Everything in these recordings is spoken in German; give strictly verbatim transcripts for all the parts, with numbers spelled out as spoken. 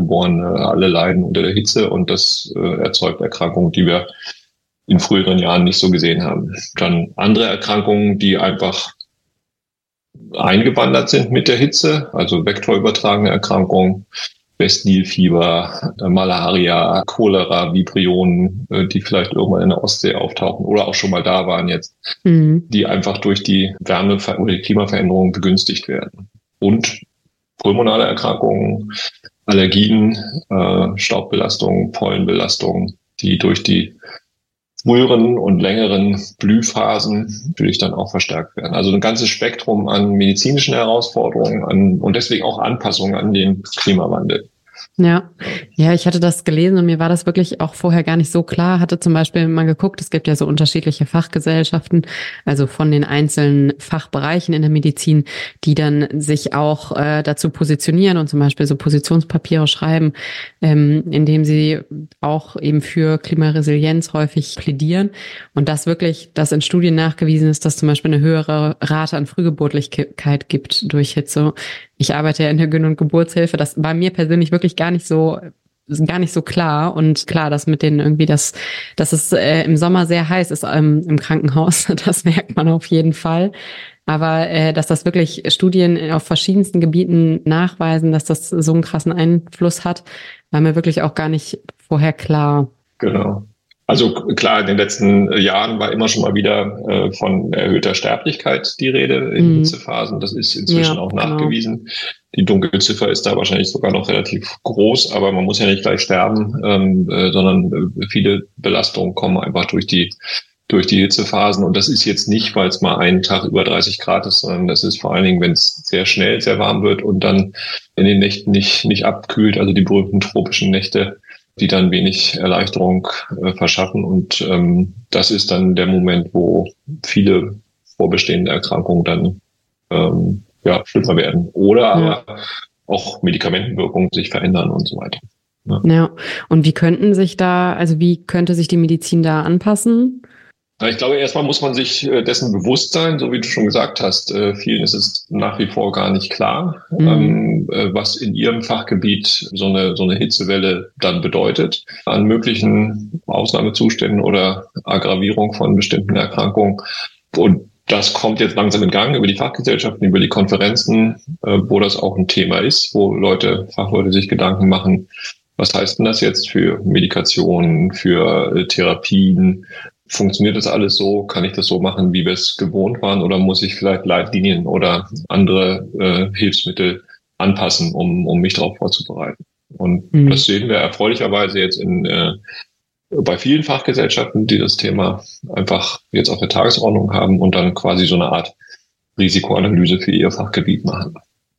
Neugeborene, alle leiden unter der Hitze und das äh, erzeugt Erkrankungen, die wir in früheren Jahren nicht so gesehen haben. Dann andere Erkrankungen, die einfach eingewandert sind mit der Hitze, also vektorübertragene Erkrankungen, Westnilfieber, Malaria, Cholera, Vibrionen, die vielleicht irgendwann in der Ostsee auftauchen oder auch schon mal da waren jetzt, mhm. die einfach durch die Wärme- oder die Klimaveränderung begünstigt werden. Und pulmonale Erkrankungen, Allergien, äh, Staubbelastung, Pollenbelastung, die durch die früheren und längeren Blühphasen natürlich dann auch verstärkt werden. Also ein ganzes Spektrum an medizinischen Herausforderungen an, und deswegen auch Anpassungen an den Klimawandel. Ja, ja, ich hatte das gelesen und mir war das wirklich auch vorher gar nicht so klar. Hatte zum Beispiel mal geguckt, es gibt ja so unterschiedliche Fachgesellschaften, also von den einzelnen Fachbereichen in der Medizin, die dann sich auch äh, dazu positionieren und zum Beispiel so Positionspapiere schreiben, ähm, indem sie auch eben für Klimaresilienz häufig plädieren. Und das wirklich, dass in Studien nachgewiesen ist, dass zum Beispiel eine höhere Rate an Frühgeburtlichkeit gibt durch Hitze. Ich arbeite ja in der Gyn- und Geburtshilfe. Das war mir persönlich wirklich gar nicht so, gar nicht so klar. Und klar, dass mit denen irgendwie das, dass es äh, im Sommer sehr heiß ist ähm, im Krankenhaus, das merkt man auf jeden Fall. Aber äh, dass das wirklich Studien auf verschiedensten Gebieten nachweisen, dass das so einen krassen Einfluss hat, war mir wirklich auch gar nicht vorher klar. Genau. Also klar, in den letzten Jahren war immer schon mal wieder äh, von erhöhter Sterblichkeit die Rede in mhm. Hitzephasen. Das ist inzwischen ja, auch nachgewiesen. Genau. Die Dunkelziffer ist da wahrscheinlich sogar noch relativ groß, aber man muss ja nicht gleich sterben, ähm, äh, sondern äh, viele Belastungen kommen einfach durch die durch die Hitzephasen. Und das ist jetzt nicht, weil es mal einen Tag über dreißig Grad ist, sondern das ist vor allen Dingen, wenn es sehr schnell sehr warm wird und dann in den Nächten nicht nicht abkühlt, also die berühmten tropischen Nächte, die dann wenig Erleichterung äh, verschaffen. Und ähm, das ist dann der Moment, wo viele vorbestehende Erkrankungen dann ähm, ja schlimmer werden. Oder ja. aber auch Medikamentenwirkungen sich verändern und so weiter. Ja. ja. Und wie könnten sich da, also wie könnte sich die Medizin da anpassen? Ich glaube, erstmal muss man sich dessen bewusst sein, so wie du schon gesagt hast. Vielen ist es nach wie vor gar nicht klar, mhm. was in ihrem Fachgebiet so eine, so eine Hitzewelle dann bedeutet an möglichen Ausnahmezuständen oder Aggravierung von bestimmten Erkrankungen. Und das kommt jetzt langsam in Gang über die Fachgesellschaften, über die Konferenzen, wo das auch ein Thema ist, wo Leute, Fachleute sich Gedanken machen, was heißt denn das jetzt für Medikationen, für Therapien? Funktioniert das alles so? Kann ich das so machen, wie wir es gewohnt waren? Oder muss ich vielleicht Leitlinien oder andere äh, Hilfsmittel anpassen, um, um mich darauf vorzubereiten? Und mhm. das sehen wir erfreulicherweise jetzt in, äh, bei vielen Fachgesellschaften, die das Thema einfach jetzt auf der Tagesordnung haben und dann quasi so eine Art Risikoanalyse für ihr Fachgebiet machen.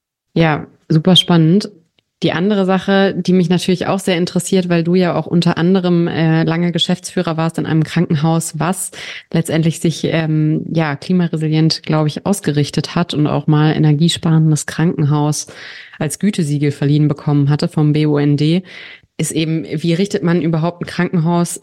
Ja, super spannend. Die andere Sache, die mich natürlich auch sehr interessiert, weil du ja auch unter anderem äh, lange Geschäftsführer warst in einem Krankenhaus, was letztendlich sich ähm, ja klimaresilient, glaube ich, ausgerichtet hat und auch mal energiesparendes Krankenhaus als Gütesiegel verliehen bekommen hatte vom B U N D, ist eben, wie richtet man überhaupt ein Krankenhaus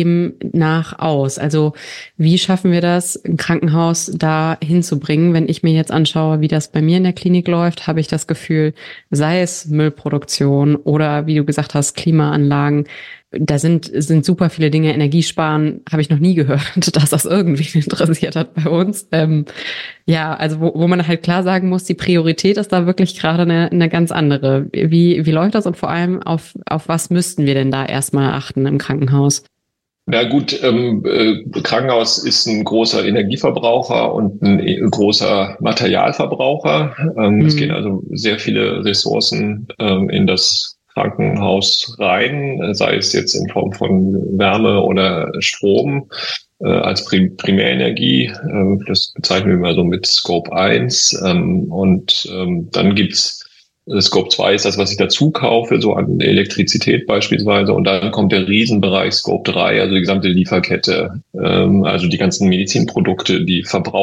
demnach aus? Also wie schaffen wir das, ein Krankenhaus da hinzubringen? Wenn ich mir jetzt anschaue, wie das bei mir in der Klinik läuft, habe ich das Gefühl, sei es Müllproduktion oder wie du gesagt hast, Klimaanlagen, da sind sind super viele Dinge. Energiesparen habe ich noch nie gehört, dass das irgendwie interessiert hat bei uns. Ähm, ja, also wo, wo man halt klar sagen muss, die Priorität ist da wirklich gerade eine, eine ganz andere. Wie wie läuft das und vor allem auf auf was müssten wir denn da erstmal achten im Krankenhaus? Na gut, ähm, äh, Krankenhaus ist ein großer Energieverbraucher und ein äh, großer Materialverbraucher. Ähm, mhm. Es gehen also sehr viele Ressourcen ähm, in das Krankenhaus rein, sei es jetzt in Form von Wärme oder Strom äh, als Prim- Primärenergie. Äh, das bezeichnen wir mal so mit Scope eins. Ähm, und ähm, dann gibt's Scope zwei ist das, was ich dazu kaufe, so an Elektrizität beispielsweise. Und dann kommt der Riesenbereich Scope drei, also die gesamte Lieferkette, ähm, also die ganzen Medizinprodukte, die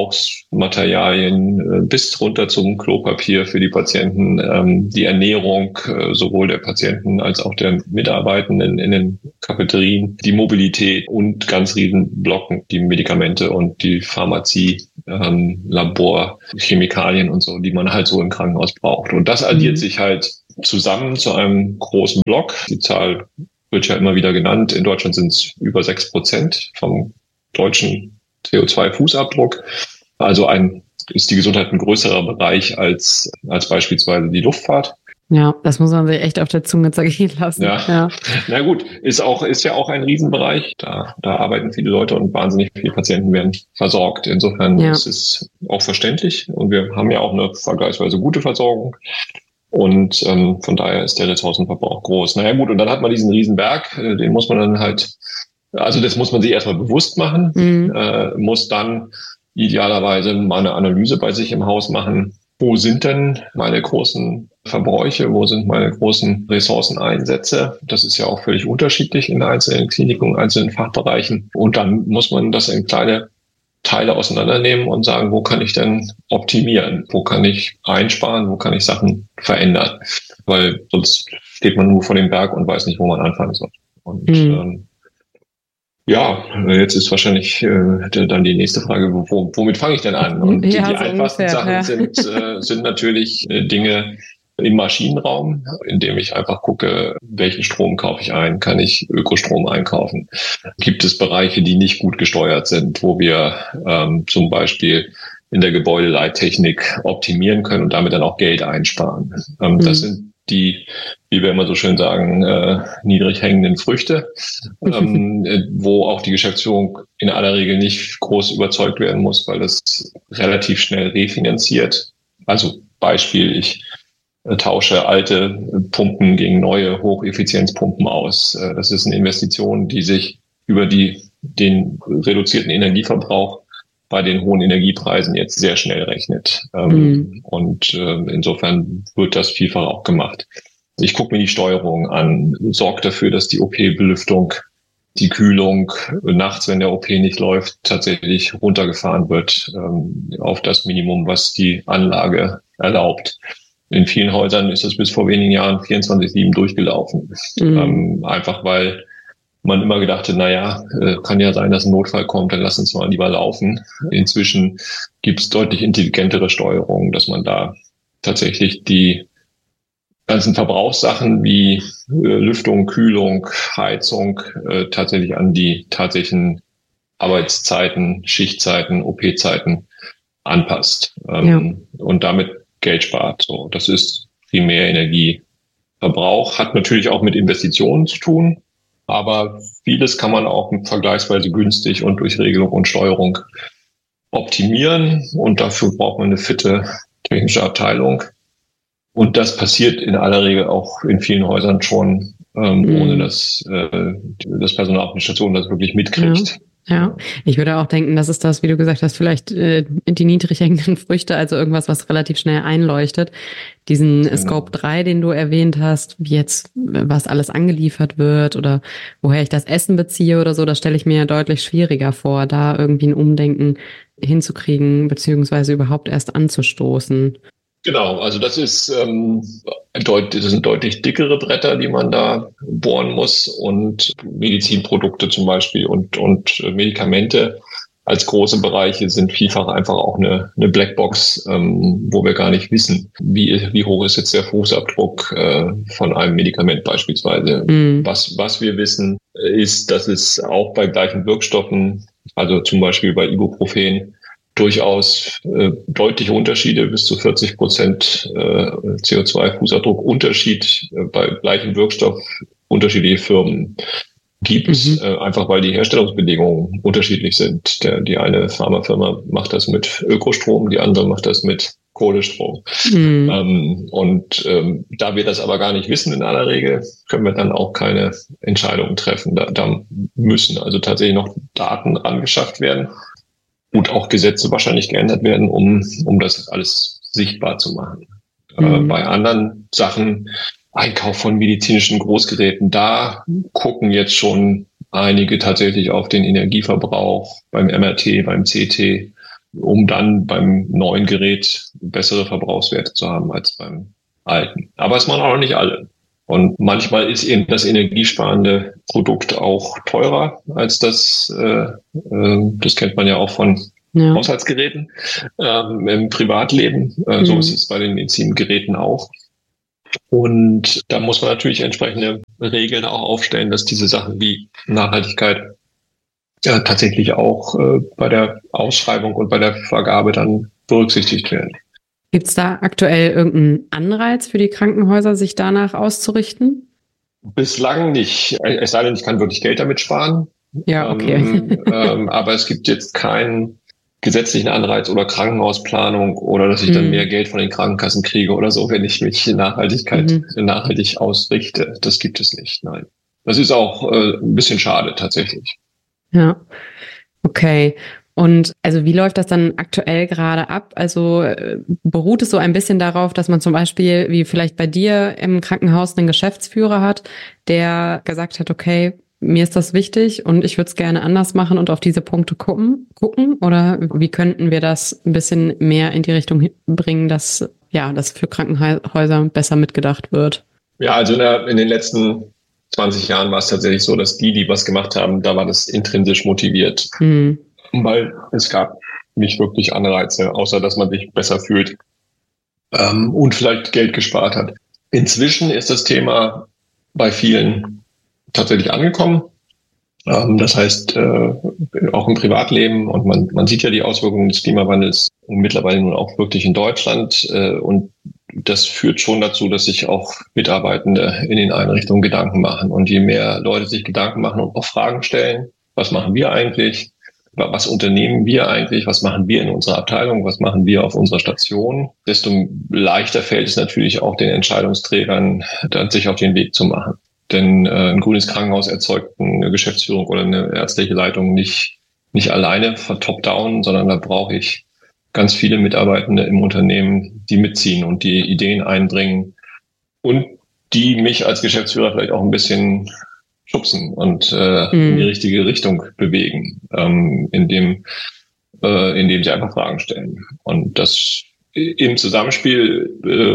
Verbrauchsmaterialien äh, bis runter zum Klopapier für die Patienten, ähm, die Ernährung äh, sowohl der Patienten als auch der Mitarbeitenden in den Cafeterien, die Mobilität und ganz riesen Blocken, die Medikamente und die Pharmazie, ähm, Labor, Chemikalien und so, die man halt so im Krankenhaus braucht. Und das addiert sich halt zusammen zu einem großen Block. Die Zahl wird ja immer wieder genannt. In Deutschland sind es über sechs Prozent vom deutschen C O zwei Fußabdruck. Also ein, ist die Gesundheit ein größerer Bereich als, als beispielsweise die Luftfahrt. Ja, das muss man sich echt auf der Zunge zergehen lassen. Ja. Ja. Na gut, ist auch, ist ja auch ein Riesenbereich. Da, da arbeiten viele Leute und wahnsinnig viele Patienten werden versorgt. Insofern ja. ist es auch verständlich. Und wir haben ja auch eine vergleichsweise gute Versorgung. Und ähm, von daher ist der Ressourcenverbrauch groß. Naja gut, und dann hat man diesen Riesenberg, äh, den muss man dann halt, also das muss man sich erstmal bewusst machen, mhm. äh, muss dann idealerweise mal eine Analyse bei sich im Haus machen. Wo sind denn meine großen Verbräuche? Wo sind meine großen Ressourceneinsätze? Das ist ja auch völlig unterschiedlich in einzelnen Kliniken und einzelnen Fachbereichen. Und dann muss man das in kleine Teile auseinandernehmen und sagen, wo kann ich denn optimieren? Wo kann ich einsparen? Wo kann ich Sachen verändern? Weil sonst steht man nur vor dem Berg und weiß nicht, wo man anfangen soll. Und mhm. ähm, ja, jetzt ist wahrscheinlich äh, dann die nächste Frage, wo, womit fange ich denn an? Und die, ja, die so einfachsten ungefähr, Sachen ja. sind, äh, sind natürlich äh, Dinge im Maschinenraum, indem ich einfach gucke, welchen Strom kaufe ich ein, kann ich Ökostrom einkaufen? Gibt es Bereiche, die nicht gut gesteuert sind, wo wir ähm, zum Beispiel in der Gebäudeleittechnik optimieren können und damit dann auch Geld einsparen? Ähm, mhm. Das sind die, wie wir immer so schön sagen, äh, niedrig hängenden Früchte, ähm, wo auch die Geschäftsführung in aller Regel nicht groß überzeugt werden muss, weil das relativ schnell refinanziert. Also Beispiel, ich äh, tausche alte Pumpen gegen neue Hocheffizienzpumpen aus. Äh, das ist eine Investition, die sich über die den reduzierten Energieverbrauch bei den hohen Energiepreisen jetzt sehr schnell rechnet. Ähm, mhm. Und äh, insofern wird das vielfach auch gemacht. Ich gucke mir die Steuerung an, sorge dafür, dass die O P-Belüftung, die Kühlung nachts, wenn der O P nicht läuft, tatsächlich runtergefahren wird ähm, auf das Minimum, was die Anlage erlaubt. In vielen Häusern ist das bis vor wenigen Jahren vierundzwanzig sieben durchgelaufen. Mhm. Ähm, einfach weil man immer gedacht hat, na ja, äh, kann ja sein, dass ein Notfall kommt, dann lass uns mal lieber laufen. Inzwischen gibt es deutlich intelligentere Steuerungen, dass man da tatsächlich die ganzen Verbrauchssachen wie äh, Lüftung, Kühlung, Heizung äh, tatsächlich an die tatsächlichen Arbeitszeiten, Schichtzeiten, O P-Zeiten anpasst ähm, ja. und damit Geld spart. So, das ist primär Energieverbrauch, hat natürlich auch mit Investitionen zu tun. Aber vieles kann man auch vergleichsweise günstig und durch Regelung und Steuerung optimieren. Und dafür braucht man eine fitte technische Abteilung. Und das passiert in aller Regel auch in vielen Häusern schon, ähm, mhm. ohne dass äh, das Personal auf der Station das wirklich mitkriegt. Ja. Ja, ich würde auch denken, das ist das, wie du gesagt hast, vielleicht äh, die niedrig hängenden Früchte, also irgendwas, was relativ schnell einleuchtet. Diesen genau. Scope drei, den du erwähnt hast, wie jetzt, was alles angeliefert wird oder woher ich das Essen beziehe oder so, das stelle ich mir ja deutlich schwieriger vor, da irgendwie ein Umdenken hinzukriegen, beziehungsweise überhaupt erst anzustoßen. Genau, also das ist, ähm, deut- das sind deutlich dickere Bretter, die man da bohren muss und Medizinprodukte zum Beispiel und, und Medikamente als große Bereiche sind vielfach einfach auch eine, eine Blackbox, ähm, wo wir gar nicht wissen, wie, wie hoch ist jetzt der Fußabdruck äh, von einem Medikament beispielsweise. Mhm. Was, was wir wissen, ist, dass es auch bei gleichen Wirkstoffen, also zum Beispiel bei Ibuprofen, durchaus äh, deutliche Unterschiede, bis zu vierzig Prozent äh, C O zwei Fußabdruck Unterschied äh, bei gleichem Wirkstoff unterschiedliche Firmen gibt, mhm. äh, einfach weil die Herstellungsbedingungen unterschiedlich sind. Der, die eine Pharmafirma macht das mit Ökostrom, die andere macht das mit Kohlestrom. Mhm. Ähm, und ähm, da wir das aber gar nicht wissen in aller Regel, können wir dann auch keine Entscheidungen treffen. Da, da müssen also tatsächlich noch Daten angeschafft werden. Und auch Gesetze wahrscheinlich geändert werden, um um das alles sichtbar zu machen. Mhm. Äh, bei anderen Sachen, Einkauf von medizinischen Großgeräten, da gucken jetzt schon einige tatsächlich auf den Energieverbrauch beim M R T, beim C T, um dann beim neuen Gerät bessere Verbrauchswerte zu haben als beim alten. Aber es machen auch noch nicht alle. Und manchmal ist eben das energiesparende Produkt auch teurer als das, äh, äh, das kennt man ja auch von ja. Haushaltsgeräten ähm, im Privatleben. Äh, mhm. So ist es bei den Medizingeräten auch. Und da muss man natürlich entsprechende Regeln auch aufstellen, dass diese Sachen wie Nachhaltigkeit ja tatsächlich auch äh, bei der Ausschreibung und bei der Vergabe dann berücksichtigt werden. Gibt es da aktuell irgendeinen Anreiz für die Krankenhäuser, sich danach auszurichten? Bislang nicht. Es sei denn, ich kann wirklich Geld damit sparen. Ja, okay. Ähm, ähm, aber es gibt jetzt keinen gesetzlichen Anreiz oder Krankenhausplanung oder dass ich dann Mhm. mehr Geld von den Krankenkassen kriege oder so, wenn ich mich Nachhaltigkeit Mhm. nachhaltig ausrichte. Das gibt es nicht, nein. Das ist auch äh, ein bisschen schade tatsächlich. Ja, okay. Und also wie läuft das dann aktuell gerade ab? Also äh, beruht es so ein bisschen darauf, dass man zum Beispiel, wie vielleicht bei dir im Krankenhaus, einen Geschäftsführer hat, der gesagt hat, okay, mir ist das wichtig und ich würde es gerne anders machen und auf diese Punkte gucken, gucken? Oder wie könnten wir das ein bisschen mehr in die Richtung bringen, dass ja, das für Krankenhäuser besser mitgedacht wird? Ja, also in, der, in den letzten zwanzig Jahren war es tatsächlich so, dass die, die was gemacht haben, da war das intrinsisch motiviert. Mhm. Weil es gab nicht wirklich Anreize, außer dass man sich besser fühlt ähm, und vielleicht Geld gespart hat. Inzwischen ist das Thema bei vielen tatsächlich angekommen. Ähm, das heißt, äh, auch im Privatleben, und man, man sieht ja die Auswirkungen des Klimawandels mittlerweile nun auch wirklich in Deutschland. Äh, und das führt schon dazu, dass sich auch Mitarbeitende in den Einrichtungen Gedanken machen. Und je mehr Leute sich Gedanken machen und auch Fragen stellen, was machen wir eigentlich? Was unternehmen wir eigentlich? Was machen wir in unserer Abteilung? Was machen wir auf unserer Station? Desto leichter fällt es natürlich auch den Entscheidungsträgern, dann sich auf den Weg zu machen. Denn äh, ein grünes Krankenhaus erzeugt eine Geschäftsführung oder eine ärztliche Leitung nicht, nicht alleine von top-down, sondern da brauche ich ganz viele Mitarbeitende im Unternehmen, die mitziehen und die Ideen einbringen und die mich als Geschäftsführer vielleicht auch ein bisschen schubsen und äh, mhm. in die richtige Richtung bewegen, ähm, indem, äh, indem sie einfach Fragen stellen. Und das im Zusammenspiel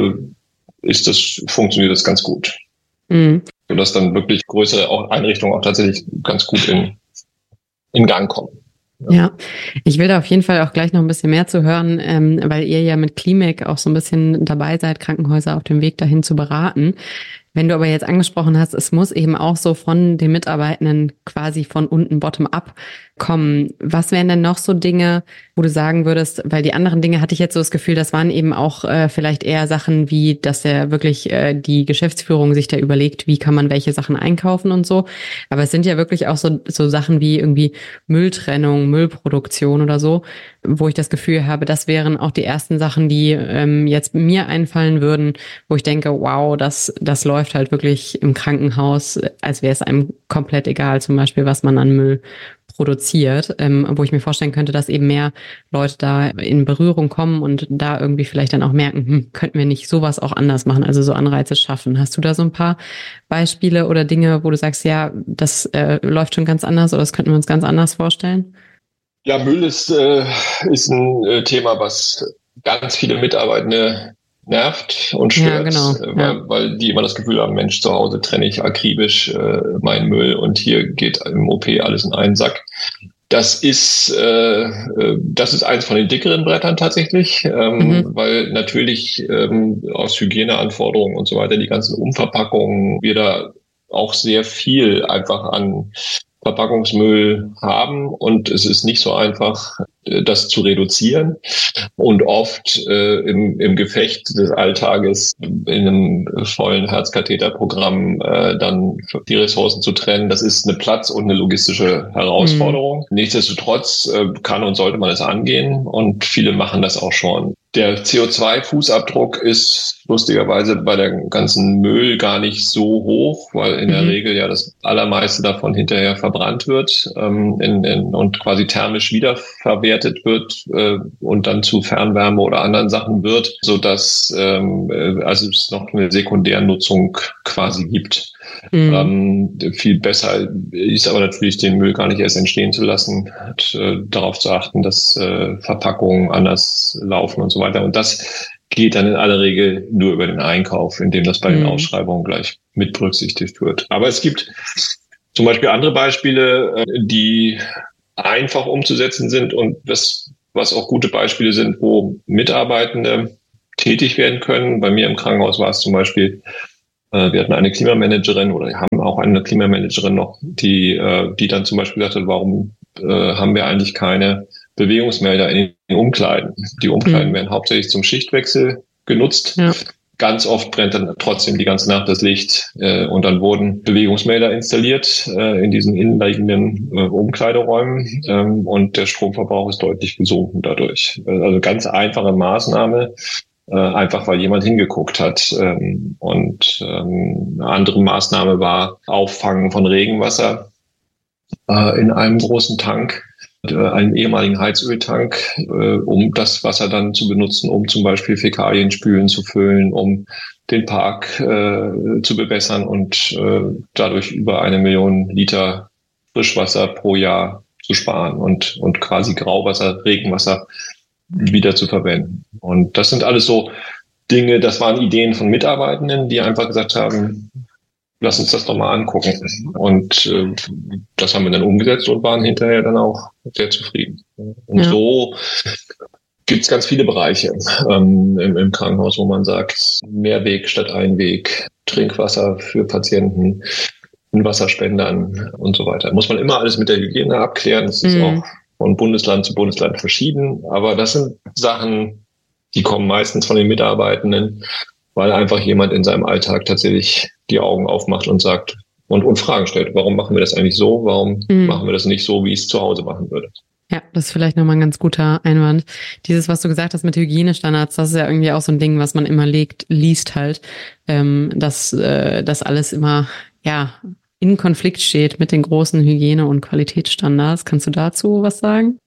äh, ist das, funktioniert das ganz gut. Mhm. Sodass dann wirklich größere auch Einrichtungen auch tatsächlich ganz gut in, in Gang kommen. Ja. ja, ich will da auf jeden Fall auch gleich noch ein bisschen mehr zu hören, ähm, weil ihr ja mit Klimek auch so ein bisschen dabei seid, Krankenhäuser auf dem Weg dahin zu beraten. Wenn du aber jetzt angesprochen hast, es muss eben auch so von den Mitarbeitenden quasi von unten bottom-up kommen. Was wären denn noch so Dinge, wo du sagen würdest, weil die anderen Dinge hatte ich jetzt so das Gefühl, das waren eben auch äh, vielleicht eher Sachen wie, dass der wirklich äh, die Geschäftsführung sich da überlegt, wie kann man welche Sachen einkaufen und so. Aber es sind ja wirklich auch so, so Sachen wie irgendwie Mülltrennung, Müllproduktion oder so, wo ich das Gefühl habe, das wären auch die ersten Sachen, die ähm, jetzt mir einfallen würden, wo ich denke, wow, das, das läuft halt wirklich im Krankenhaus, als wäre es einem komplett egal, zum Beispiel, was man an Müll produziert, ähm, wo ich mir vorstellen könnte, dass eben mehr Leute da in Berührung kommen und da irgendwie vielleicht dann auch merken, hm, könnten wir nicht sowas auch anders machen, also so Anreize schaffen. Hast du da so ein paar Beispiele oder Dinge, wo du sagst, ja, das äh, läuft schon ganz anders oder das könnten wir uns ganz anders vorstellen? Ja, Müll ist, äh, ist ein äh, Thema, was ganz viele Mitarbeitende nervt und stört, ja, genau. äh, weil, ja. weil die immer das Gefühl haben, Mensch, zu Hause trenne ich akribisch äh, meinen Müll und hier geht im O P alles in einen Sack. Das ist, äh, das ist eins von den dickeren Brettern tatsächlich, ähm, mhm. weil natürlich ähm, aus Hygieneanforderungen und so weiter die ganzen Umverpackungen wir da auch sehr viel einfach an Verpackungsmüll haben und es ist nicht so einfach, das zu reduzieren und oft äh, im, im Gefecht des Alltages in einem vollen Herzkatheterprogramm äh, dann die Ressourcen zu trennen, das ist eine Platz- und eine logistische Herausforderung. Mhm. Nichtsdestotrotz äh, kann und sollte man es angehen und viele machen das auch schon. Der C O zwei Fußabdruck ist lustigerweise bei der ganzen Müll gar nicht so hoch, weil in mhm. der Regel ja das allermeiste davon hinterher verbrannt wird ähm, in, in, und quasi thermisch wiederverwertet wird äh, und dann zu Fernwärme oder anderen Sachen wird, so dass ähm, also es noch eine Sekundärnutzung quasi gibt. Mhm. Ähm, viel besser ist aber natürlich, den Müll gar nicht erst entstehen zu lassen, und, äh, darauf zu achten, dass äh, Verpackungen anders laufen und so weiter. Und das geht dann in aller Regel nur über den Einkauf, indem das bei mhm. den Ausschreibungen gleich mit berücksichtigt wird. Aber es gibt zum Beispiel andere Beispiele, äh, die einfach umzusetzen sind und das, was auch gute Beispiele sind, wo Mitarbeitende tätig werden können. Bei mir im Krankenhaus war es zum Beispiel, äh, wir hatten eine Klimamanagerin oder haben auch eine Klimamanagerin noch, die, äh, die dann zum Beispiel sagte, warum äh, haben wir eigentlich keine Bewegungsmelder in den Umkleiden? Die Umkleiden mhm. werden hauptsächlich zum Schichtwechsel genutzt. Ja. Ganz oft brennt dann trotzdem die ganze Nacht das Licht äh, und dann wurden Bewegungsmelder installiert äh, in diesen innenliegenden äh, Umkleideräumen ähm, und der Stromverbrauch ist deutlich gesunken dadurch. Also ganz einfache Maßnahme, äh, einfach weil jemand hingeguckt hat. Ähm, und ähm, eine andere Maßnahme war Auffangen von Regenwasser äh, in einem großen Tank, einen ehemaligen Heizöltank, äh, um das Wasser dann zu benutzen, um zum Beispiel Fäkalienspülen zu füllen, um den Park äh, zu bewässern und äh, dadurch über eine Million Liter Frischwasser pro Jahr zu sparen und, und quasi Grauwasser, Regenwasser wieder zu verwenden. Und das sind alles so Dinge, das waren Ideen von Mitarbeitenden, die einfach gesagt haben, lass uns das doch mal angucken. Und äh, das haben wir dann umgesetzt und waren hinterher dann auch sehr zufrieden. Und ja. so gibt es ganz viele Bereiche ähm, im, im Krankenhaus, wo man sagt, Mehrweg statt Einweg, Trinkwasser für Patienten, in Wasserspendern und so weiter. Muss man immer alles mit der Hygiene abklären. Das ist mhm. auch von Bundesland zu Bundesland verschieden. Aber das sind Sachen, die kommen meistens von den Mitarbeitenden, weil einfach jemand in seinem Alltag tatsächlich die Augen aufmacht und sagt und, und Fragen stellt. Warum machen wir das eigentlich so? Warum mhm. machen wir das nicht so, wie ich es zu Hause machen würde? Ja, das ist vielleicht nochmal ein ganz guter Einwand. Dieses, was du gesagt hast mit Hygienestandards, das ist ja irgendwie auch so ein Ding, was man immer legt, liest halt, ähm, dass äh, das alles immer ja in Konflikt steht mit den großen Hygiene- und Qualitätsstandards. Kannst du dazu was sagen?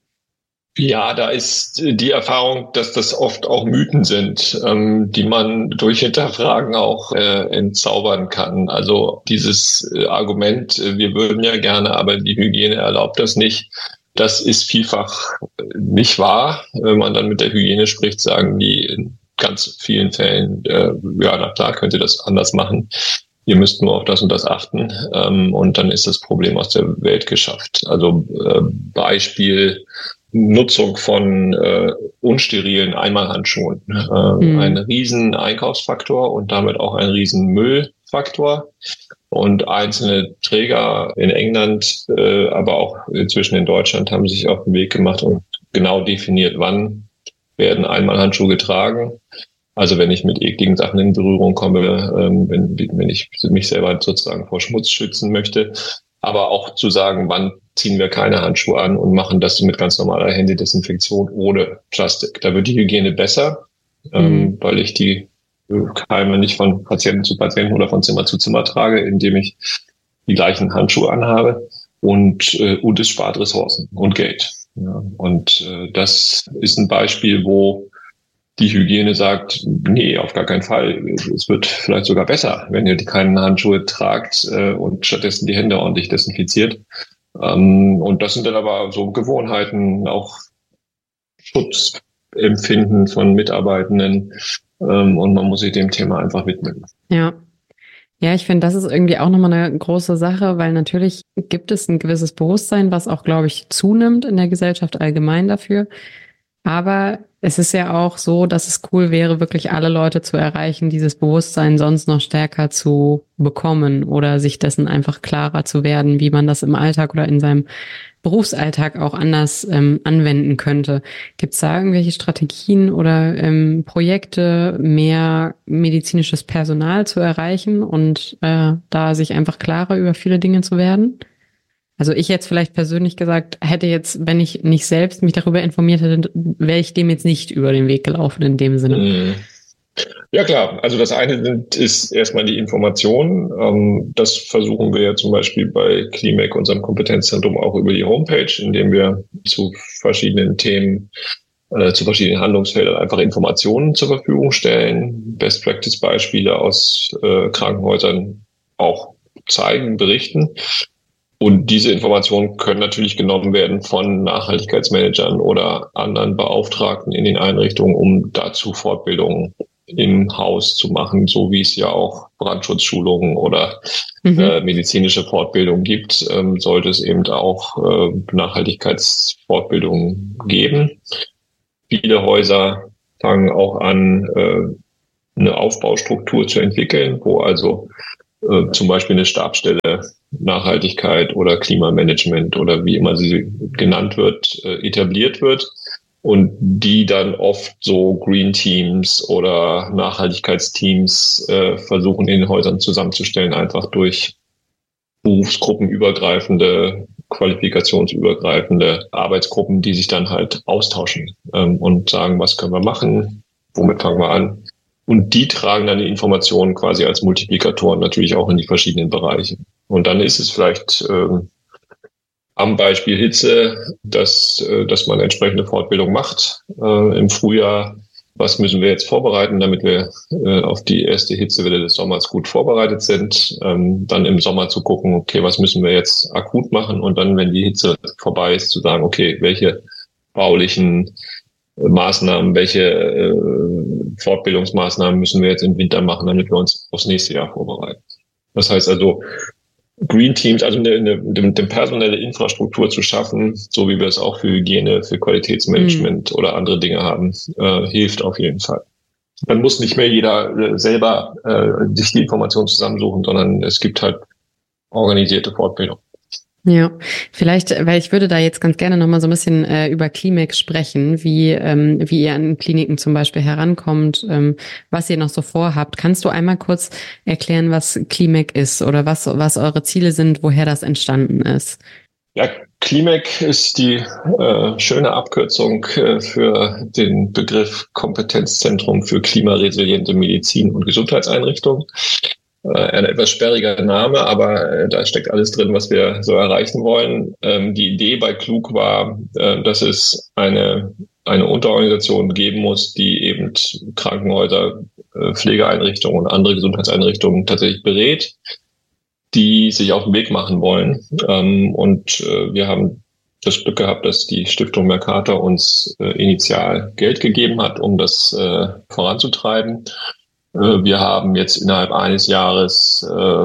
Ja, da ist die Erfahrung, dass das oft auch Mythen sind, ähm, die man durch Hinterfragen auch äh, entzaubern kann. Also dieses äh, Argument, äh, wir würden ja gerne, aber die Hygiene erlaubt das nicht, das ist vielfach nicht wahr. Wenn man dann mit der Hygiene spricht, sagen die in ganz vielen Fällen, äh, ja, na klar, könnt ihr das anders machen. Ihr müsst nur auf das und das achten. Ähm, und dann ist das Problem aus der Welt geschafft. Also äh, Beispiel Nutzung von äh, unsterilen Einmalhandschuhen. Äh, mhm. Ein riesen Einkaufsfaktor und damit auch ein riesen Müllfaktor. Und einzelne Träger in England, äh, aber auch inzwischen in Deutschland haben sich auf den Weg gemacht und genau definiert, wann werden Einmalhandschuhe getragen. Also wenn ich mit ekligen Sachen in Berührung komme, ähm, wenn, wenn ich mich selber sozusagen vor Schmutz schützen möchte. Aber auch zu sagen, wann ziehen wir keine Handschuhe an und machen das mit ganz normaler Händedesinfektion ohne Plastik. Da wird die Hygiene besser, mhm. ähm, weil ich die Keime nicht von Patienten zu Patienten oder von Zimmer zu Zimmer trage, indem ich die gleichen Handschuhe anhabe und, äh, und es spart Ressourcen und Geld. Ja, und äh, das ist ein Beispiel, wo die Hygiene sagt, nee, auf gar keinen Fall. Es wird vielleicht sogar besser, wenn ihr die keinen Handschuhe tragt äh, und stattdessen die Hände ordentlich desinfiziert. Ähm, und das sind dann aber so Gewohnheiten, auch Schutzempfinden von Mitarbeitenden. Ähm, und man muss sich dem Thema einfach widmen. Ja. Ja, ich finde, das ist irgendwie auch nochmal eine große Sache, weil natürlich gibt es ein gewisses Bewusstsein, was auch, glaube ich, zunimmt in der Gesellschaft allgemein dafür. Aber es ist ja auch so, dass es cool wäre, wirklich alle Leute zu erreichen, dieses Bewusstsein sonst noch stärker zu bekommen oder sich dessen einfach klarer zu werden, wie man das im Alltag oder in seinem Berufsalltag auch anders ähm, anwenden könnte. Gibt es da irgendwelche Strategien oder ähm, Projekte, mehr medizinisches Personal zu erreichen und äh, da sich einfach klarer über viele Dinge zu werden? Also ich jetzt vielleicht persönlich gesagt, hätte jetzt, wenn ich nicht selbst mich darüber informiert hätte, wäre ich dem jetzt nicht über den Weg gelaufen in dem Sinne. Ja klar, also das eine sind, ist erstmal die Information. Das versuchen wir ja zum Beispiel bei Klimec, unserem Kompetenzzentrum, auch über die Homepage, indem wir zu verschiedenen Themen, äh, zu verschiedenen Handlungsfeldern einfach Informationen zur Verfügung stellen, Best-Practice-Beispiele aus äh, Krankenhäusern auch zeigen, berichten. Und diese Informationen können natürlich genommen werden von Nachhaltigkeitsmanagern oder anderen Beauftragten in den Einrichtungen, um dazu Fortbildungen im Haus zu machen, so wie es ja auch Brandschutzschulungen oder mhm. äh, medizinische Fortbildungen gibt, ähm, sollte es eben auch äh, Nachhaltigkeitsfortbildungen geben. Viele Häuser fangen auch an, äh, eine Aufbaustruktur zu entwickeln, wo also äh, zum Beispiel eine Stabsstelle Nachhaltigkeit oder Klimamanagement oder wie immer sie genannt wird, äh, etabliert wird. Und die dann oft so Green Teams oder Nachhaltigkeitsteams äh, versuchen in den Häusern zusammenzustellen, einfach durch berufsgruppenübergreifende, qualifikationsübergreifende Arbeitsgruppen, die sich dann halt austauschen ähm, und sagen, was können wir machen, womit fangen wir an. Und die tragen dann die Informationen quasi als Multiplikatoren natürlich auch in die verschiedenen Bereiche. Und dann ist es vielleicht ähm, am Beispiel Hitze, dass, dass man entsprechende Fortbildung macht äh, im Frühjahr. Was müssen wir jetzt vorbereiten, damit wir äh, auf die erste Hitzewelle des Sommers gut vorbereitet sind? Ähm, dann im Sommer zu gucken, okay, was müssen wir jetzt akut machen? Und dann, wenn die Hitze vorbei ist, zu sagen, okay, welche baulichen Maßnahmen, welche äh, Fortbildungsmaßnahmen müssen wir jetzt im Winter machen, damit wir uns aufs nächste Jahr vorbereiten? Das heißt also, Green Teams, also eine, eine, eine personelle Infrastruktur zu schaffen, so wie wir es auch für Hygiene, für Qualitätsmanagement mhm. oder andere Dinge haben, äh, hilft auf jeden Fall. Dann muss nicht mehr jeder äh, selber äh, sich die Informationen zusammensuchen, sondern es gibt halt organisierte Fortbildung. Ja, vielleicht, weil ich würde da jetzt ganz gerne nochmal so ein bisschen äh, über Klimek sprechen, wie ähm, wie ihr an Kliniken zum Beispiel herankommt, ähm, was ihr noch so vorhabt. Kannst du einmal kurz erklären, was Klimek ist oder was was eure Ziele sind, woher das entstanden ist? Ja, Klimek ist die äh, schöne Abkürzung äh, für den Begriff Kompetenzzentrum für klimaresiliente Medizin und Gesundheitseinrichtungen. Ein etwas sperriger Name, aber äh, da steckt alles drin, was wir so erreichen wollen. Ähm, die Idee bei Klug war, äh, dass es eine eine Unterorganisation geben muss, die eben Krankenhäuser, äh, Pflegeeinrichtungen und andere Gesundheitseinrichtungen tatsächlich berät, die sich auf den Weg machen wollen. Ähm, und äh, wir haben das Glück gehabt, dass die Stiftung Mercator uns äh, initial Geld gegeben hat, um das äh, voranzutreiben. Wir haben jetzt innerhalb eines Jahres äh,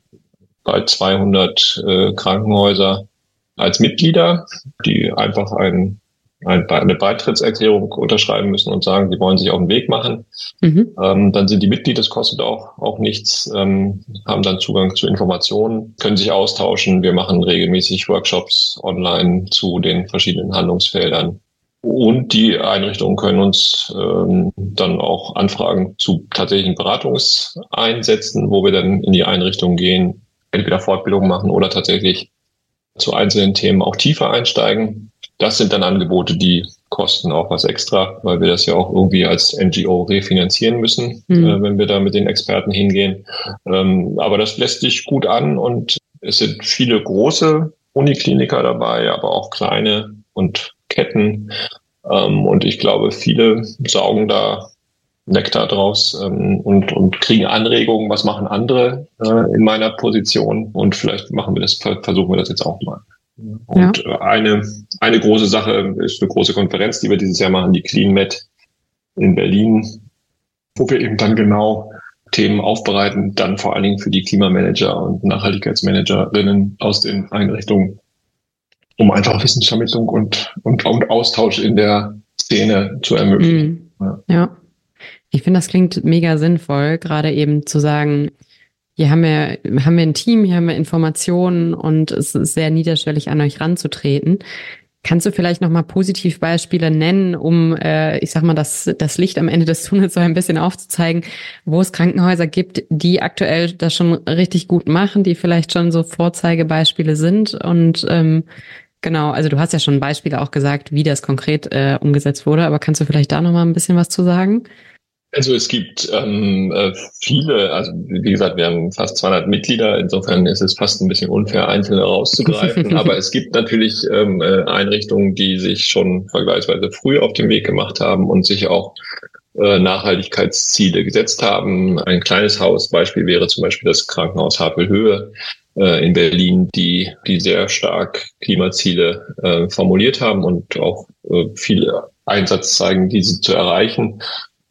bald zweihundert äh, Krankenhäuser als Mitglieder, die einfach ein, ein, eine Beitrittserklärung unterschreiben müssen und sagen, sie wollen sich auf den Weg machen. Mhm. Ähm, dann sind die Mitglied, das kostet auch, auch nichts, ähm, haben dann Zugang zu Informationen, können sich austauschen. Wir machen regelmäßig Workshops online zu den verschiedenen Handlungsfeldern. Und die Einrichtungen können uns ähm, dann auch Anfragen zu tatsächlichen Beratungseinsätzen, wo wir dann in die Einrichtung gehen, entweder Fortbildung machen oder tatsächlich zu einzelnen Themen auch tiefer einsteigen. Das sind dann Angebote, die kosten auch was extra, weil wir das ja auch irgendwie als N G O refinanzieren müssen, mhm. äh, wenn wir da mit den Experten hingehen. Ähm, aber das lässt sich gut an und es sind viele große Unikliniker dabei, aber auch kleine und Ketten. Ähm, und ich glaube, viele saugen da Nektar draus ähm, und, und kriegen Anregungen, was machen andere äh, in meiner Position. Und vielleicht machen wir das, versuchen wir das jetzt auch mal. Und ja. eine, eine große Sache ist eine große Konferenz, die wir dieses Jahr machen, die CleanMed in Berlin, wo wir eben dann genau Themen aufbereiten, dann vor allen Dingen für die Klimamanager und Nachhaltigkeitsmanagerinnen aus den Einrichtungen, um einfach Wissensvermittlung und, und, und Austausch in der Szene zu ermöglichen. Mhm. Ja. ja, ich finde, das klingt mega sinnvoll, gerade eben zu sagen, hier haben wir, haben wir ein Team, hier haben wir Informationen und es ist sehr niederschwellig, an euch ranzutreten. Kannst du vielleicht nochmal Positivbeispiele nennen, um, äh, ich sag mal, das, das Licht am Ende des Tunnels so ein bisschen aufzuzeigen, wo es Krankenhäuser gibt, die aktuell das schon richtig gut machen, die vielleicht schon so Vorzeigebeispiele sind und ähm, genau, also du hast ja schon Beispiele auch gesagt, wie das konkret äh, umgesetzt wurde, aber kannst du vielleicht da nochmal ein bisschen was zu sagen? Also es gibt ähm, viele, also wie gesagt, wir haben fast zweihundert Mitglieder, insofern ist es fast ein bisschen unfair, einzelne rauszugreifen, aber es gibt natürlich ähm, Einrichtungen, die sich schon vergleichsweise früh auf den Weg gemacht haben und sich auch äh, Nachhaltigkeitsziele gesetzt haben. Ein kleines Hausbeispiel wäre zum Beispiel das Krankenhaus Havelhöhe äh, in Berlin, die die sehr stark Klimaziele äh, formuliert haben und auch äh, viel Einsatz zeigen, diese zu erreichen.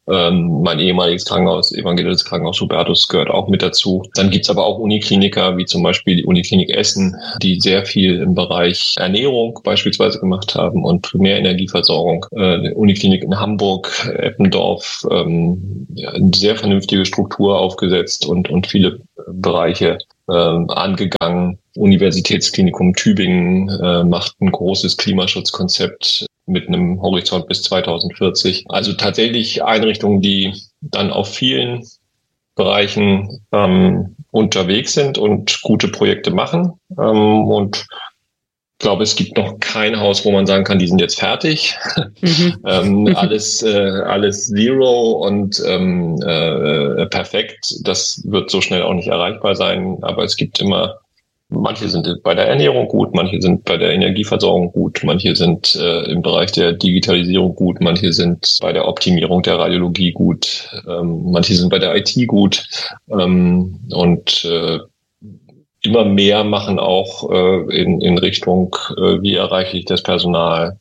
Ähm, mein ehemaliges Krankenhaus, evangelisches Krankenhaus Hubertus, gehört auch mit dazu. Dann gibt's aber auch Unikliniker, wie zum Beispiel die Uniklinik Essen, die sehr viel im Bereich Ernährung beispielsweise gemacht haben und Primärenergieversorgung. Äh, die Uniklinik in Hamburg, Eppendorf, ähm, ja, eine sehr vernünftige Struktur aufgesetzt und, und viele Bereiche äh, angegangen. Universitätsklinikum Tübingen äh, macht ein großes Klimaschutzkonzept mit einem Horizont bis zweitausendvierzig. Also tatsächlich Einrichtungen, die dann auf vielen Bereichen ähm, unterwegs sind und gute Projekte machen. Ähm, und ich glaube, es gibt noch kein Haus, wo man sagen kann, die sind jetzt fertig. Mhm. ähm, alles, äh, alles Zero und ähm, äh, perfekt. Das wird so schnell auch nicht erreichbar sein. Aber es gibt immer Manche sind bei der Ernährung gut, manche sind bei der Energieversorgung gut, manche sind äh, im Bereich der Digitalisierung gut, manche sind bei der Optimierung der Radiologie gut, ähm, manche sind bei der I T gut ähm, und äh, immer mehr machen auch äh, in, in Richtung, äh, wie erreiche ich das Personal,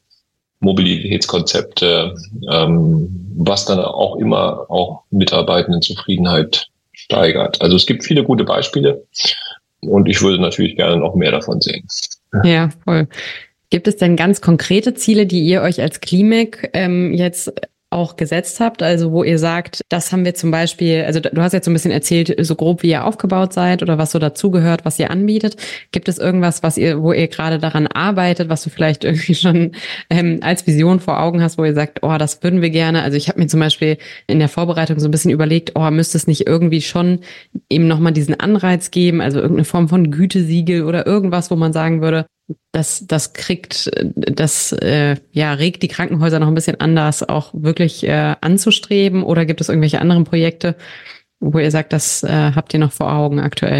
Mobilitätskonzepte, ähm, was dann auch immer auch Mitarbeitendenzufriedenheit steigert. Also es gibt viele gute Beispiele. Und ich würde natürlich gerne noch mehr davon sehen. Ja, voll. Gibt es denn ganz konkrete Ziele, die ihr euch als Klimek ähm, jetzt auch gesetzt habt? Also wo ihr sagt, das haben wir zum Beispiel, also du hast jetzt so ein bisschen erzählt, so grob wie ihr aufgebaut seid oder was so dazugehört, was ihr anbietet. Gibt es irgendwas, was ihr, wo ihr gerade daran arbeitet, was du vielleicht irgendwie schon ähm, als Vision vor Augen hast, wo ihr sagt, oh, das würden wir gerne. Also ich habe mir zum Beispiel in der Vorbereitung so ein bisschen überlegt, oh, müsste es nicht irgendwie schon eben nochmal diesen Anreiz geben, also irgendeine Form von Gütesiegel oder irgendwas, wo man sagen würde, Das, das kriegt, das äh, ja regt die Krankenhäuser noch ein bisschen anders auch wirklich äh, anzustreben, oder gibt es irgendwelche anderen Projekte, wo ihr sagt, das äh, habt ihr noch vor Augen aktuell?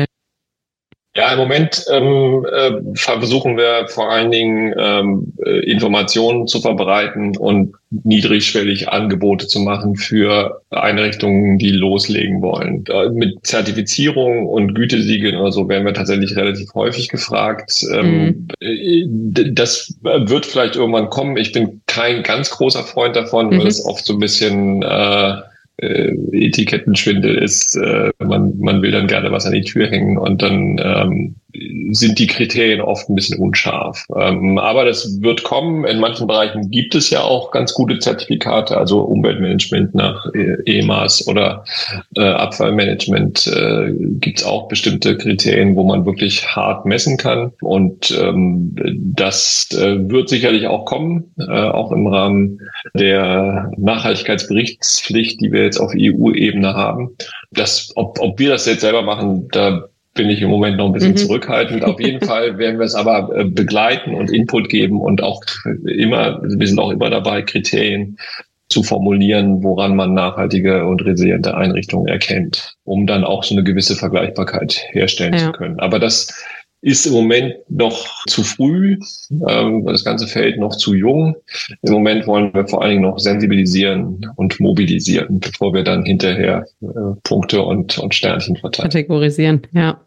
Ja, im Moment ähm, äh, versuchen wir vor allen Dingen ähm, Informationen zu verbreiten und niedrigschwellig Angebote zu machen für Einrichtungen, die loslegen wollen. Da, mit Zertifizierung und Gütesiegeln oder so werden wir tatsächlich relativ häufig gefragt. Mhm. Ähm, das wird vielleicht irgendwann kommen. Ich bin kein ganz großer Freund davon, mhm. weil es oft so ein bisschen äh, Äh, Etikettenschwindel ist, äh, man, man will dann gerne was an die Tür hängen und dann ähm, sind die Kriterien oft ein bisschen unscharf. Ähm, aber das wird kommen. In manchen Bereichen gibt es ja auch ganz gute Zertifikate, also Umweltmanagement nach E M A S oder äh, Abfallmanagement äh, gibt es auch bestimmte Kriterien, wo man wirklich hart messen kann. Und ähm, das äh, wird sicherlich auch kommen, äh, auch im Rahmen der Nachhaltigkeitsberichtspflicht, die wir jetzt auf E U-Ebene haben. Das, ob, ob wir das jetzt selber machen, da bin ich im Moment noch ein bisschen mhm. zurückhaltend. Auf jeden Fall werden wir es aber äh, begleiten und Input geben und auch immer, wir sind auch immer dabei, Kriterien zu formulieren, woran man nachhaltige und resiliente Einrichtungen erkennt, um dann auch so eine gewisse Vergleichbarkeit herstellen ja. zu können. Aber das ist im Moment noch zu früh, ähm, das ganze Feld noch zu jung. Im Moment wollen wir vor allen Dingen noch sensibilisieren und mobilisieren, bevor wir dann hinterher äh, Punkte und, und Sternchen verteilen. Kategorisieren, ja.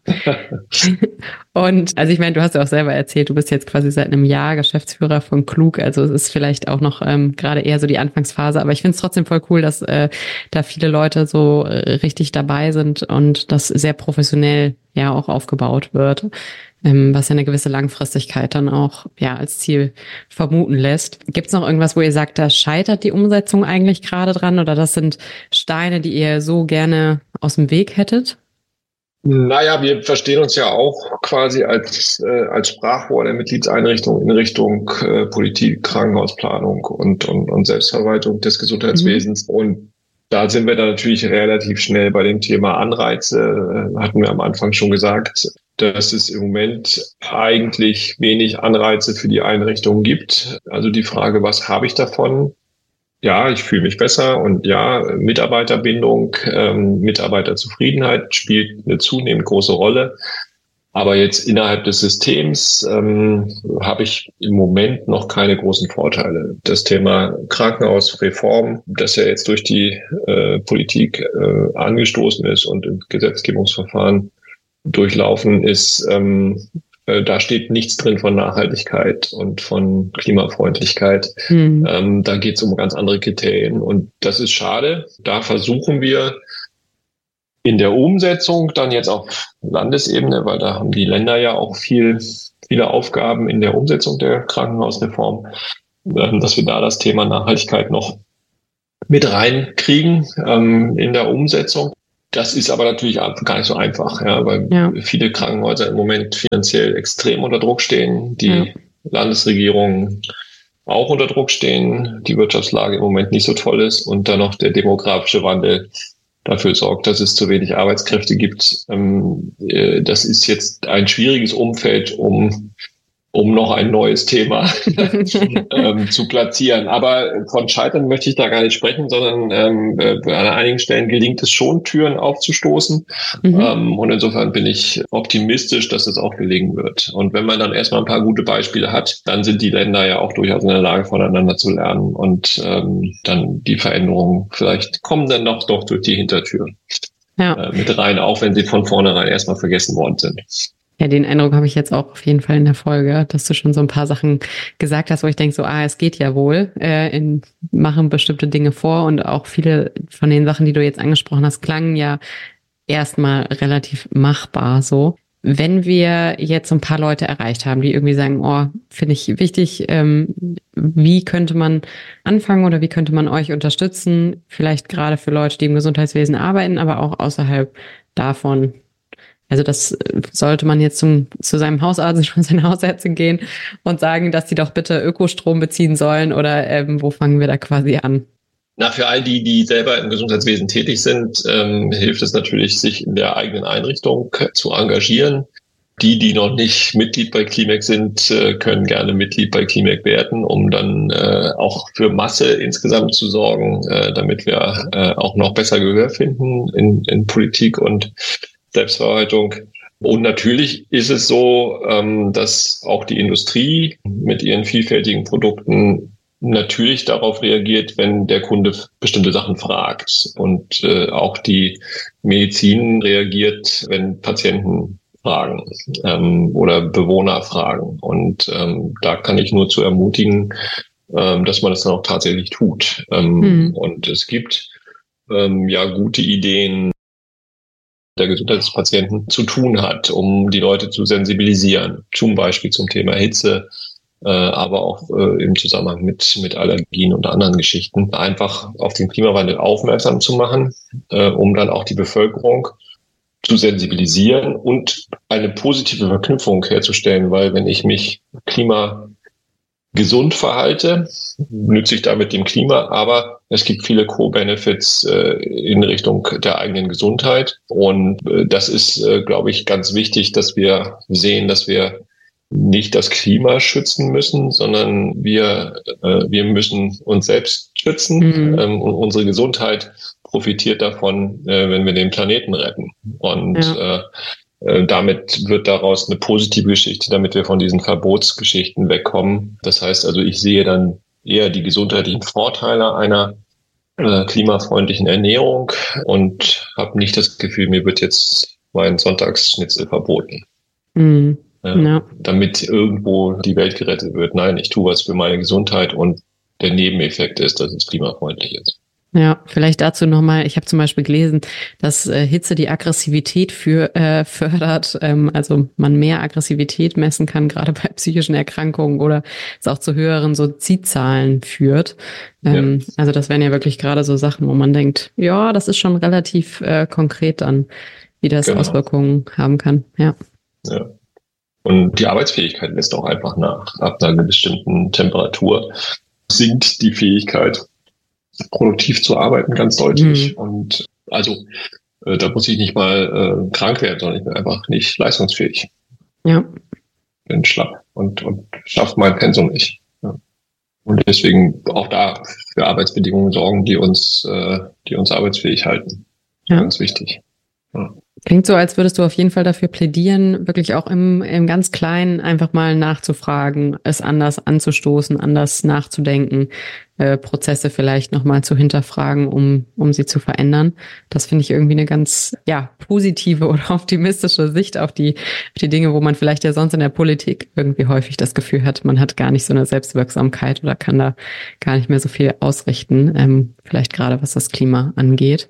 Und also ich meine, du hast ja auch selber erzählt, du bist jetzt quasi seit einem Jahr Geschäftsführer von Klug, also es ist vielleicht auch noch ähm, gerade eher so die Anfangsphase, aber ich finde es trotzdem voll cool, dass äh, da viele Leute so äh, richtig dabei sind und das sehr professionell ja auch aufgebaut wird, ähm, was ja eine gewisse Langfristigkeit dann auch ja als Ziel vermuten lässt. Gibt es noch irgendwas, wo ihr sagt, da scheitert die Umsetzung eigentlich gerade dran, oder das sind Steine, die ihr so gerne aus dem Weg hättet? Naja, wir verstehen uns ja auch quasi als äh, als Sprachrohr der Mitgliedseinrichtung in Richtung äh, Politik, Krankenhausplanung und, und, und Selbstverwaltung des Gesundheitswesens. Mhm. Und da sind wir dann natürlich relativ schnell bei dem Thema Anreize. Äh, hatten wir am Anfang schon gesagt, dass es im Moment eigentlich wenig Anreize für die Einrichtungen gibt. Also die Frage, was habe ich davon? Ja, ich fühle mich besser, und ja, Mitarbeiterbindung, ähm, Mitarbeiterzufriedenheit spielt eine zunehmend große Rolle. Aber jetzt innerhalb des Systems ähm, habe ich im Moment noch keine großen Vorteile. Das Thema Krankenhausreform, das ja jetzt durch die äh, Politik äh, angestoßen ist und im Gesetzgebungsverfahren durchlaufen ist, ähm, äh, da steht nichts drin von Nachhaltigkeit und von Klimafreundlichkeit. Mhm. Ähm, da geht es um ganz andere Kriterien und das ist schade. Da versuchen wir in der Umsetzung dann jetzt auf Landesebene, weil da haben die Länder ja auch viel, viele Aufgaben in der Umsetzung der Krankenhausreform, ähm, dass wir da das Thema Nachhaltigkeit noch mit reinkriegen ähm, in der Umsetzung. Das ist aber natürlich gar nicht so einfach, ja, weil ja. viele Krankenhäuser im Moment finanziell extrem unter Druck stehen, die ja. Landesregierungen auch unter Druck stehen, die Wirtschaftslage im Moment nicht so toll ist und dann noch der demografische Wandel dafür sorgt, dass es zu wenig Arbeitskräfte gibt. Ähm, äh, das ist jetzt ein schwieriges Umfeld, um um noch ein neues Thema ähm, zu platzieren. Aber von Scheitern möchte ich da gar nicht sprechen, sondern ähm, äh, an einigen Stellen gelingt es schon, Türen aufzustoßen. Mhm. Ähm, und insofern bin ich optimistisch, dass es auch gelingen wird. Und wenn man dann erstmal ein paar gute Beispiele hat, dann sind die Länder ja auch durchaus in der Lage, voneinander zu lernen und ähm, dann die Veränderungen vielleicht kommen dann noch doch durch die Hintertür ja. äh, mit rein, auch wenn sie von vornherein erstmal vergessen worden sind. Ja, den Eindruck habe ich jetzt auch auf jeden Fall in der Folge, dass du schon so ein paar Sachen gesagt hast, wo ich denke so, ah, es geht ja wohl, äh, in, machen bestimmte Dinge vor und auch viele von den Sachen, die du jetzt angesprochen hast, klangen ja erstmal relativ machbar so. Wenn wir jetzt so ein paar Leute erreicht haben, die irgendwie sagen, oh, finde ich wichtig, ähm, wie könnte man anfangen oder wie könnte man euch unterstützen? Vielleicht gerade für Leute, die im Gesundheitswesen arbeiten, aber auch außerhalb davon. Also das sollte man jetzt zum, zu seinem Hausarzt und seiner Hausärztin gehen und sagen, dass die doch bitte Ökostrom beziehen sollen oder ähm, wo fangen wir da quasi an? Na, für all die, die selber im Gesundheitswesen tätig sind, ähm, hilft es natürlich, sich in der eigenen Einrichtung zu engagieren. Die, die noch nicht Mitglied bei Klimek sind, äh, können gerne Mitglied bei Klimek werden, um dann äh, auch für Masse insgesamt zu sorgen, äh, damit wir äh, auch noch besser Gehör finden in, in Politik und Selbstverwaltung. Und natürlich ist es so, ähm, dass auch die Industrie mit ihren vielfältigen Produkten natürlich darauf reagiert, wenn der Kunde bestimmte Sachen fragt. Und äh, auch die Medizin reagiert, wenn Patienten fragen ähm, oder Bewohner fragen. Und ähm, da kann ich nur zu ermutigen, ähm, dass man das dann auch tatsächlich tut. Ähm, mhm. Und es gibt ähm, ja gute Ideen, der Gesundheit des Patienten zu tun hat, um die Leute zu sensibilisieren, zum Beispiel zum Thema Hitze, äh, aber auch äh, im Zusammenhang mit mit Allergien und anderen Geschichten, einfach auf den Klimawandel aufmerksam zu machen, äh, um dann auch die Bevölkerung zu sensibilisieren und eine positive Verknüpfung herzustellen, weil wenn ich mich klimagesund verhalte, nütze ich damit dem Klima, aber es gibt viele Co-Benefits äh, in Richtung der eigenen Gesundheit. Und äh, das ist, äh, glaube ich, ganz wichtig, dass wir sehen, dass wir nicht das Klima schützen müssen, sondern wir äh, wir müssen uns selbst schützen. Mhm. Ähm, und unsere Gesundheit profitiert davon, äh, wenn wir den Planeten retten. Und ja. äh, damit wird daraus eine positive Geschichte, damit wir von diesen Verbotsgeschichten wegkommen. Das heißt also, ich sehe dann eher die gesundheitlichen Vorteile einer äh, klimafreundlichen Ernährung und habe nicht das Gefühl, mir wird jetzt mein Sonntagsschnitzel verboten. Mhm. Ja, ja. Damit irgendwo die Welt gerettet wird. Nein, ich tue was für meine Gesundheit und der Nebeneffekt ist, dass es klimafreundlich ist. Ja, vielleicht dazu nochmal, ich habe zum Beispiel gelesen, dass äh, Hitze die Aggressivität für, äh, fördert, ähm, also man mehr Aggressivität messen kann, gerade bei psychischen Erkrankungen oder es auch zu höheren Suizidzahlen führt. Ähm, ja. Also das wären ja wirklich gerade so Sachen, wo man denkt, ja, das ist schon relativ äh, konkret dann, wie das genau. Auswirkungen haben kann. Ja. Ja. Und die Arbeitsfähigkeit lässt auch einfach nach. Ab einer bestimmten Temperatur sinkt die Fähigkeit, produktiv zu arbeiten, ganz deutlich. Mhm. Und also äh, da muss ich nicht mal äh, krank werden, sondern ich bin einfach nicht leistungsfähig. Ja. Bin schlapp und, und schaffe mein Pensum nicht. Ja. Und deswegen auch da für Arbeitsbedingungen sorgen, die uns, äh, die uns arbeitsfähig halten. Ja. Ganz wichtig. Ja. Klingt so, als würdest du auf jeden Fall dafür plädieren, wirklich auch im, im ganz Kleinen einfach mal nachzufragen, es anders anzustoßen, anders nachzudenken, äh, Prozesse vielleicht nochmal zu hinterfragen, um, um sie zu verändern. Das finde ich irgendwie eine ganz, ja, positive oder optimistische Sicht auf die, auf die Dinge, wo man vielleicht ja sonst in der Politik irgendwie häufig das Gefühl hat, man hat gar nicht so eine Selbstwirksamkeit oder kann da gar nicht mehr so viel ausrichten, ähm, vielleicht gerade was das Klima angeht.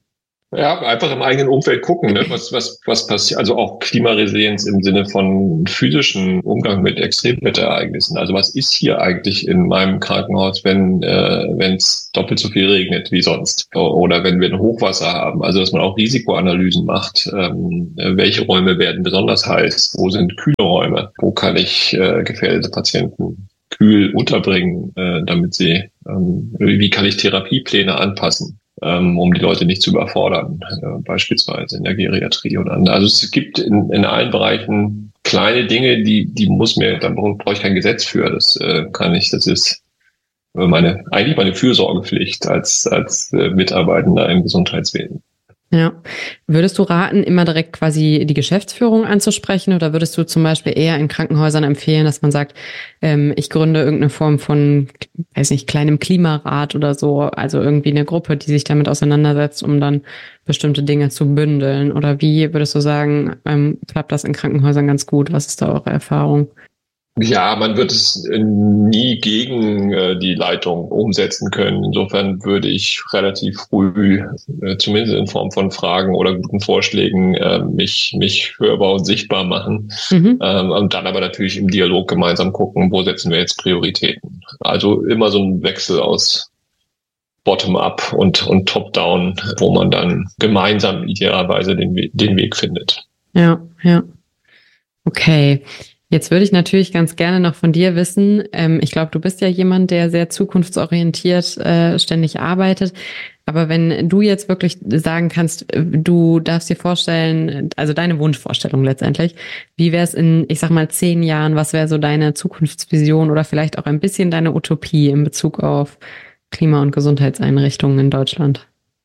Ja, einfach im eigenen Umfeld gucken, ne? was, was, was passiert. Also auch Klimaresilienz im Sinne von physischen Umgang mit Extremwetterereignissen. Also was ist hier eigentlich in meinem Krankenhaus, wenn äh, wenn es doppelt so viel regnet wie sonst oder wenn wir ein Hochwasser haben? Also dass man auch Risikoanalysen macht. Ähm, welche Räume werden besonders heiß? Wo sind kühle Räume? Wo kann ich äh, gefährdete Patienten kühl unterbringen, äh, damit sie? Ähm, wie kann ich Therapiepläne anpassen, um die Leute nicht zu überfordern, äh, beispielsweise in der Geriatrie oder andere. Also es gibt in, in allen Bereichen kleine Dinge, die die muss mir, da brauche ich kein Gesetz für. Das äh, kann ich, das ist meine eigentlich meine Fürsorgepflicht als als äh, Mitarbeitender im Gesundheitswesen. Ja. Würdest du raten, immer direkt quasi die Geschäftsführung anzusprechen oder würdest du zum Beispiel eher in Krankenhäusern empfehlen, dass man sagt, ähm, ich gründe irgendeine Form von, weiß nicht, kleinem Klimarat oder so, also irgendwie eine Gruppe, die sich damit auseinandersetzt, um dann bestimmte Dinge zu bündeln? Oder wie würdest du sagen, ähm, klappt das in Krankenhäusern ganz gut? Was ist da eure Erfahrung? Ja, man wird es nie gegen äh, die Leitung umsetzen können. Insofern würde ich relativ früh, äh, zumindest in Form von Fragen oder guten Vorschlägen, äh, mich mich hörbar und sichtbar machen. Mhm. Ähm, und dann aber natürlich im Dialog gemeinsam gucken, wo setzen wir jetzt Prioritäten. Also immer so ein Wechsel aus Bottom-up und, und Top-down, wo man dann gemeinsam idealerweise den, den Weg findet. Ja, ja. Okay. Jetzt würde ich natürlich ganz gerne noch von dir wissen, ähm, ich glaube, du bist ja jemand, der sehr zukunftsorientiert äh, ständig arbeitet, aber wenn du jetzt wirklich sagen kannst, du darfst dir vorstellen, also deine Wunschvorstellung letztendlich, wie wäre es in, ich sag mal, zehn Jahren, was wäre so deine Zukunftsvision oder vielleicht auch ein bisschen deine Utopie in Bezug auf Klima- und Gesundheitseinrichtungen in Deutschland?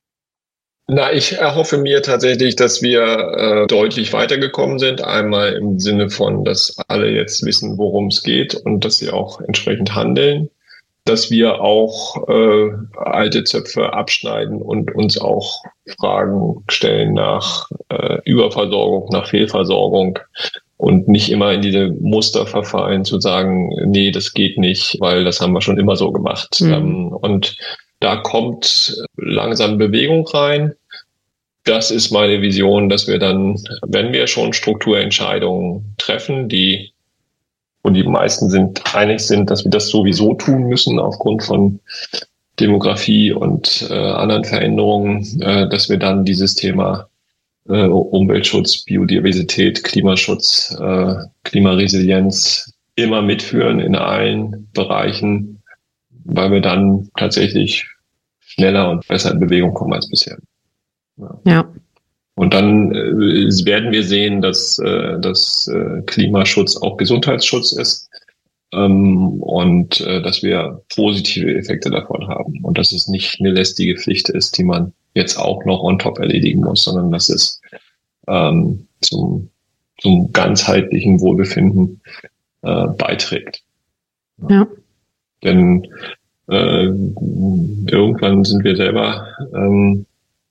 Na, ich erhoffe mir tatsächlich, dass wir äh, deutlich weitergekommen sind. Einmal im Sinne von, dass alle jetzt wissen, worum es geht und dass sie auch entsprechend handeln. Dass wir auch äh, alte Zöpfe abschneiden und uns auch Fragen stellen nach äh, Überversorgung, nach Fehlversorgung und nicht immer in diese Muster verfallen, zu sagen, nee, das geht nicht, weil das haben wir schon immer so gemacht. Mhm. Ähm, und da kommt langsam Bewegung rein. Das ist meine Vision, dass wir dann, wenn wir schon Strukturentscheidungen treffen, die, und die meisten sind einig sind, dass wir das sowieso tun müssen aufgrund von Demografie und äh, anderen Veränderungen, äh, dass wir dann dieses Thema äh, Umweltschutz, Biodiversität, Klimaschutz, äh, Klimaresilienz immer mitführen in allen Bereichen, weil wir dann tatsächlich schneller und besser in Bewegung kommen als bisher. Ja. ja. Und dann äh, werden wir sehen, dass, äh, dass äh, Klimaschutz auch Gesundheitsschutz ist ähm, und äh, dass wir positive Effekte davon haben und dass es nicht eine lästige Pflicht ist, die man jetzt auch noch on top erledigen muss, sondern dass es ähm, zum, zum ganzheitlichen Wohlbefinden äh, beiträgt. Ja. Denn äh, irgendwann sind wir selber ähm,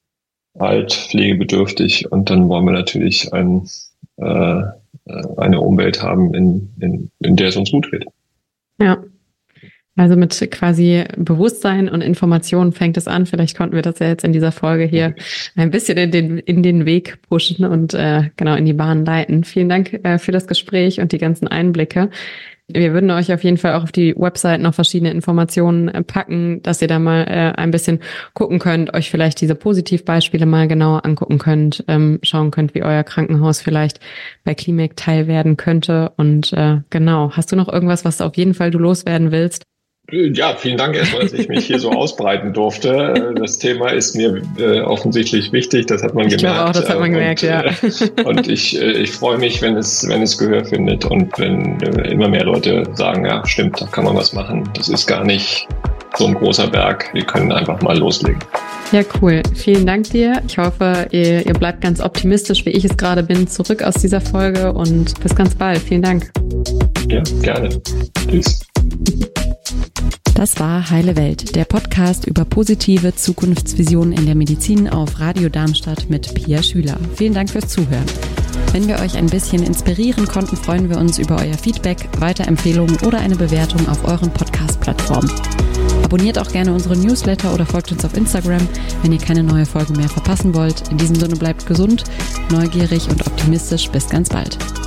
alt, pflegebedürftig und dann wollen wir natürlich ein, äh, eine Umwelt haben, in, in, in der es uns gut geht. Ja, also mit quasi Bewusstsein und Informationen fängt es an. Vielleicht konnten wir das ja jetzt in dieser Folge hier ein bisschen in den, in den Weg pushen und äh, genau in die Bahn leiten. Vielen Dank äh, für das Gespräch und die ganzen Einblicke. Wir würden euch auf jeden Fall auch auf die Website noch verschiedene Informationen packen, dass ihr da mal äh, ein bisschen gucken könnt, euch vielleicht diese Positivbeispiele mal genauer angucken könnt, ähm, schauen könnt, wie euer Krankenhaus vielleicht bei Klimek Teil werden könnte. Und äh, genau, hast du noch irgendwas, was auf jeden Fall du loswerden willst? Ja, vielen Dank erstmal, dass ich mich hier so ausbreiten durfte. Das Thema ist mir äh, offensichtlich wichtig, das hat man ich gemerkt. Ich glaube auch, das hat man gemerkt, und, ja. Äh, und ich, äh, ich freue mich, wenn es, wenn es Gehör findet und wenn äh, immer mehr Leute sagen, ja, stimmt, da kann man was machen. Das ist gar nicht so ein großer Berg. Wir können einfach mal loslegen. Ja, cool. Vielen Dank dir. Ich hoffe, ihr, ihr bleibt ganz optimistisch, wie ich es gerade bin, zurück aus dieser Folge und bis ganz bald. Vielen Dank. Ja, gerne. Tschüss. Das war Heile Welt, der Podcast über positive Zukunftsvisionen in der Medizin auf Radio Darmstadt mit Pia Schüler. Vielen Dank fürs Zuhören. Wenn wir euch ein bisschen inspirieren konnten, freuen wir uns über euer Feedback, Weiterempfehlungen oder eine Bewertung auf euren Podcast-Plattformen. Abonniert auch gerne unsere Newsletter oder folgt uns auf Instagram, wenn ihr keine neue Folge mehr verpassen wollt. In diesem Sinne bleibt gesund, neugierig und optimistisch. Bis ganz bald.